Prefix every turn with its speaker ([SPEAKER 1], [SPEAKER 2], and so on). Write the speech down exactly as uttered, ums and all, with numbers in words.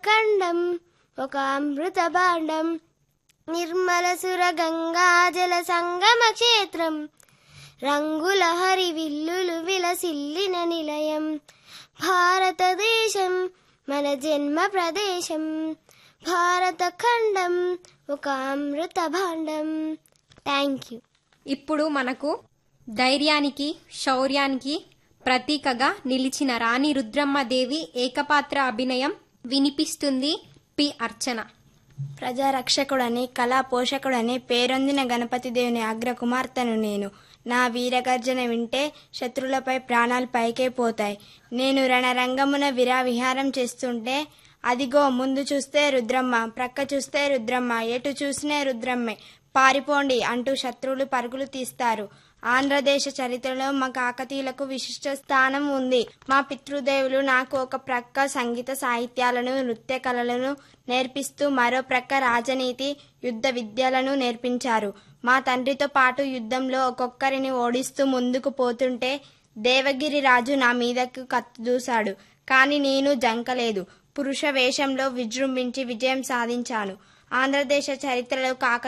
[SPEAKER 1] ఖండం ఒక అమృత భాండం, నిర్మల సుర గంగా జల సంగమ క్షేత్రం, రంగుల హరివిల్లులు విలసిల్లిన నిలయం, భారతదేశం మన జన్మ ప్రదేశం, భారత ఖండం ఒక అమృత భాండం. Thank you.
[SPEAKER 2] ఇప్పుడు మనకు ధైర్యానికి శౌర్యానికి ప్రతీకగా నిలిచిన రాణి రుద్రమ్మదేవి ఏకపాత్ర అభినయం వినిపిస్తుంది పి అర్చన.
[SPEAKER 3] ప్రజారక్షకుడని కళా పోషకుడని పేరొందిన గణపతి దేవుని అగ్ర కుమార్తెను నేను. నా వీరగర్జన వింటే శత్రులపై ప్రాణాలు పైకే పోతాయి. నేను రణరంగమున విరావిహారం చేస్తుంటే అదిగో ముందు చూస్తే రుద్రమ్మ, ప్రక్క చూస్తే రుద్రమ్మ, ఎటు చూసినే రుద్రమ్మే, పారిపోండి అంటూ శత్రువులు పరుగులు తీస్తారు. ఆంధ్రదేశ చరిత్రలో మా కాకతీయులకు విశిష్ట స్థానం ఉంది. మా పితృదేవులు నాకు ఒక ప్రక్క సంగీత సాహిత్యాలను నృత్య కళలను నేర్పిస్తూ మరో ప్రక్క రాజనీతి యుద్ధ విద్యలను నేర్పించారు. మా తండ్రితో పాటు యుద్ధంలో ఒక్కొక్కరిని ఓడిస్తూ ముందుకు పోతుంటే దేవగిరి రాజు నా మీదకు కత్తి దూశాడు. కానీ నేను జంకలేదు. పురుష వేషంలో విజృంభించి విజయం సాధించాను. ఆంధ్రదేశ చరిత్రలో కాక